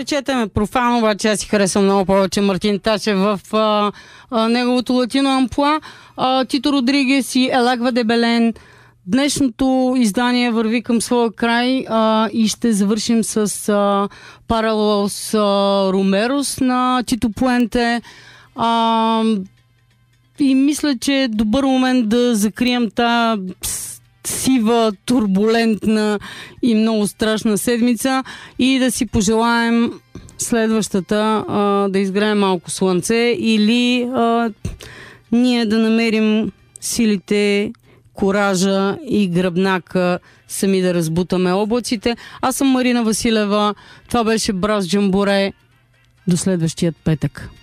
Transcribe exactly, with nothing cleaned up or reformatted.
наречете ме профан, обаче аз си харесвам много повече Мартин Ташев в а, а, неговото латино амплуа. А, Тито Родригес и Елагва Дебелен. Днешното издание върви към своя край а, и ще завършим с а, Parallels Ромерос на Тито Пуенте. А, и мисля, че е добър момент да закрием тази сива, турбулентна и много страшна седмица и да си пожелаем следващата а, да изграем малко слънце или а, ние да намерим силите, коража и гръбнака сами да разбутаме облаците. Аз съм Марина Василева. Това беше Брас Джамборе. До следващият петък.